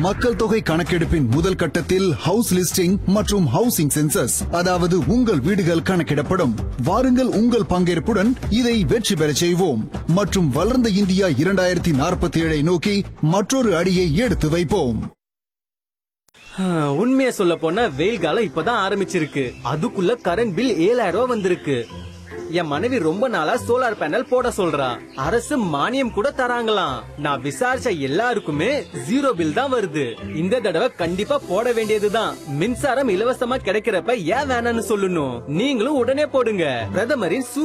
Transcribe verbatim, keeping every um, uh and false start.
மக்கள் தொகை கணக்கெடுப்பின் முதல் கட்டத்தில் ஹவுஸ் லிஸ்டிங் மற்றும் ஹவுசிங் சென்சஸ், அதாவது உங்கள் வீடுகள் கணக்கிடப்படும். வாருங்கள், உங்கள் பங்கேற்புடன் இதை வெற்றி பெற செய்வோம் மற்றும் வளர்ந்த இந்தியா இரண்டாயிரத்தி நாற்பத்தி ஏழை நோக்கி மற்றொரு அடியை எடுத்து வைப்போம். உண்மையை சொல்ல போனா வெயில் காலம் இப்பதான் ஆரம்பிச்சிருக்கு. அதுக்குள்ள கரண்ட் பில் ஏழாயிரம் ரூபாய் வந்திருக்கு. என் மனைவி ரொம்ப நாளா சோலார் பேனல் போட சொல்றா. அரசு மானியம் கூட தராங்களாம். நான் விசாரிச்ச எல்லாருக்குமே ஜீரோ பில் தான் வருது. இந்த தடவை கண்டிப்பா போட வேண்டியதுதான். மின்சாரம் இலவசமா கிடைக்கிறப்ப ஏன் வேணாம்னு சொல்லணும்? நீங்களும் உடனே போடுங்க. பிரதமரின்